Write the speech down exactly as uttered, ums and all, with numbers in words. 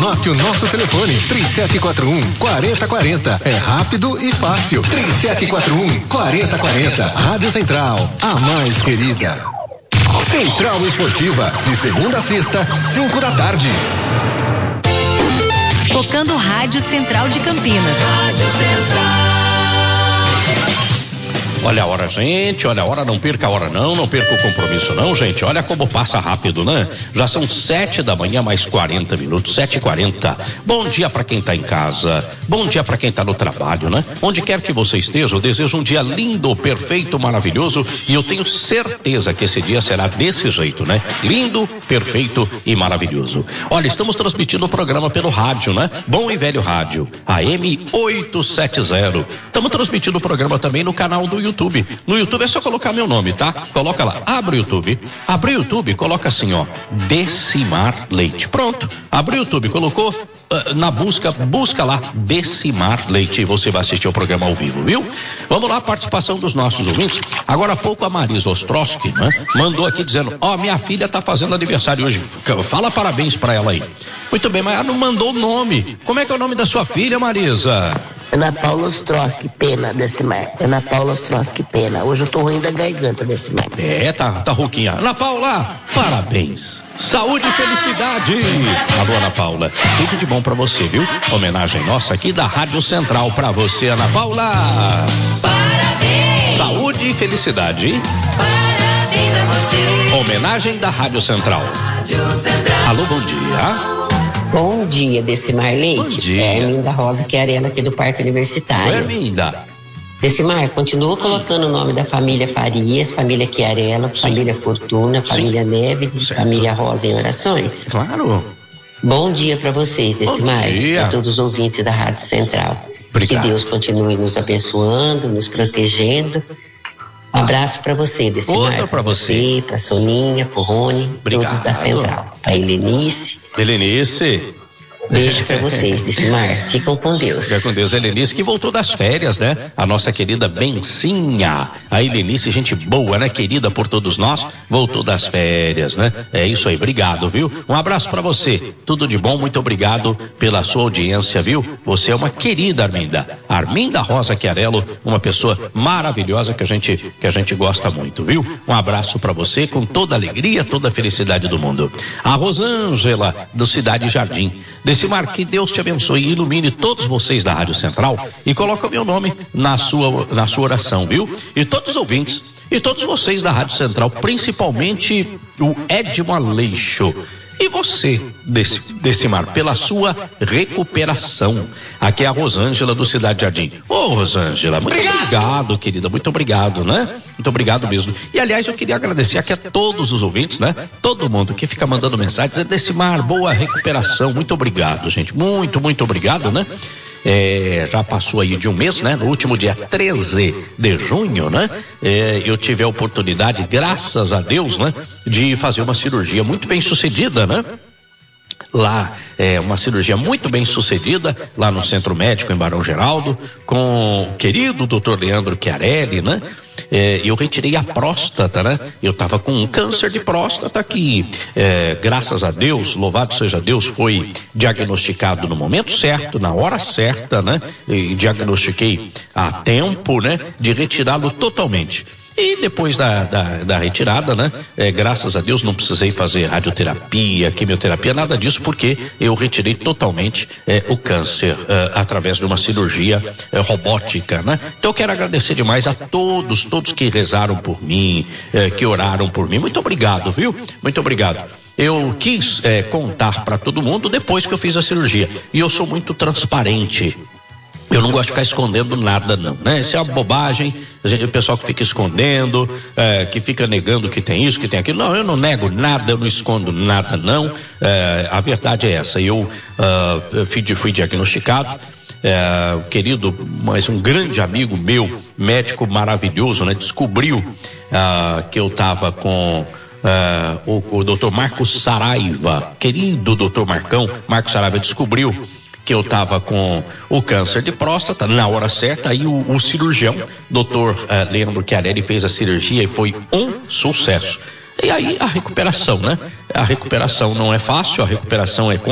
Anote o nosso telefone, três sete quatro um, quatro zero quatro zero. É rápido e fácil. três sete quatro um, quatro zero quatro zero. Rádio Central, a mais querida. Central Esportiva, de segunda a sexta, cinco da tarde. Tocando Rádio Central de Campinas. Rádio Central. Olha a hora, gente, olha a hora, não perca a hora não, não perca o compromisso não, gente, olha como passa rápido, né? Já são sete da manhã, mais quarenta minutos, sete e quarenta. Bom dia para quem tá em casa, bom dia para quem tá no trabalho, né? Onde quer que você esteja, eu desejo um dia lindo, perfeito, maravilhoso, e eu tenho certeza que esse dia será desse jeito, né? Lindo, perfeito e maravilhoso. Olha, estamos transmitindo o programa pelo rádio, né? Bom e velho rádio, A M oitocentos e setenta. Estamos transmitindo o programa também no canal do YouTube. YouTube. No YouTube é só colocar meu nome, tá? Coloca lá, abre o YouTube. Abre o YouTube, coloca assim, ó, Decimar Leite. Pronto, abre o YouTube, colocou uh, na busca, busca lá, Decimar Leite, e você vai assistir o programa ao vivo, viu? Vamos lá, participação dos nossos ouvintes. Agora há pouco a Marisa Ostrowski, né, mandou aqui dizendo, ó, oh, minha filha tá fazendo aniversário hoje, fala parabéns pra ela aí. Muito bem, mas ela não mandou o nome. Como é que é o nome da sua filha, Marisa? Ana Paula Ostrowski Pena, Decimar. Ana Paula Ostrowski Pena. Hoje eu tô ruim da garganta, Decimar. É, tá, tá rouquinha. Ana Paula, parabéns. Saúde e felicidade. Alô, Ana Paula. Tudo de bom pra você, viu? Homenagem nossa aqui da Rádio Central pra você, Ana Paula. Parabéns. Saúde e felicidade. Parabéns a você. Homenagem da Rádio Central. Rádio Central. Alô, bom dia. Bom dia, Decimar Leite. Bom dia. É Arminda Rosa, que é a arena aqui do Parque Universitário. Oi, Arminda. Decimar, continua colocando o nome da família Farias, família Chiarello, família Fortuna, família Sim. Neves e certo. Família Rosa em orações? Claro. Bom dia para vocês, Decimar. Para todos os ouvintes da Rádio Central. Obrigado. Que Deus continue nos abençoando, nos protegendo. Um abraço para você, Decimar. Outra para você. você para Soninha, pro Rony, Obrigado. Todos da Central. Para Helenice. Helenice. Beijo pra vocês, Decimar. Ficam com Deus. Fica com Deus. A Helenice que voltou das férias, né? A nossa querida Bencinha. A Helenice, gente boa, né? Querida por todos nós, voltou das férias, né? É isso aí, obrigado, viu? Um abraço pra você. Tudo de bom, muito obrigado pela sua audiência, viu? Você é uma querida Arminda. Arminda Rosa Chiarello, uma pessoa maravilhosa que a gente, que a gente gosta muito, viu? Um abraço pra você com toda a alegria, toda a felicidade do mundo. A Rosângela, do Cidade Jardim. Decimar, que Deus te abençoe e ilumine todos vocês da Rádio Central e coloca o meu nome na sua, na sua oração, viu? E todos os ouvintes e todos vocês da Rádio Central, principalmente o Edmo Aleixo. E você, Decimar, pela sua recuperação. Aqui é a Rosângela do Cidade Jardim. Ô, oh, Rosângela, muito obrigado. obrigado, querida, muito obrigado, né? Muito obrigado mesmo. E, aliás, eu queria agradecer aqui a todos os ouvintes, né? Todo mundo que fica mandando mensagem, dizendo, Decimar, boa recuperação. Muito obrigado, gente. Muito, muito obrigado, né? É, já passou aí de um mês, né? No último dia treze de junho, né? É, eu tive a oportunidade, graças a Deus, né? De fazer uma cirurgia muito bem sucedida, né? Lá, é uma cirurgia muito bem sucedida, lá no Centro Médico em Barão Geraldo, com o querido doutor Leandro Chiarelli, né? É, eu retirei a próstata, né? Eu tava com um câncer de próstata que, é, graças a Deus, louvado seja Deus, foi diagnosticado no momento certo, na hora certa, né? E diagnostiquei a tempo, né? De retirá-lo totalmente. E depois da, da, da retirada, né? É, graças a Deus não precisei fazer radioterapia, quimioterapia, nada disso, porque eu retirei totalmente é, o câncer é, através de uma cirurgia é, robótica, né? Então eu quero agradecer demais a todos, todos que rezaram por mim, é, que oraram por mim. Muito obrigado, viu? Muito obrigado. Eu quis é, contar para todo mundo depois que eu fiz a cirurgia. E eu sou muito transparente. Eu não gosto de ficar escondendo nada, não, né? Isso é uma bobagem, a gente, o pessoal que fica escondendo, é, que fica negando que tem isso, que tem aquilo. Não, eu não nego nada, eu não escondo nada, não. É, a verdade é essa. Eu uh, fui, fui diagnosticado, é, querido, mas um grande amigo meu, médico maravilhoso, né? Descobriu uh, que eu estava com... Uh, o, o doutor Marcos Saraiva, querido doutor Marcão, Marcos Saraiva descobriu que eu estava com o câncer de próstata na hora certa. Aí o, o cirurgião, doutor uh, Leandro Chiarelli, fez a cirurgia e foi um sucesso. E aí a recuperação, né? A recuperação não é fácil, a recuperação é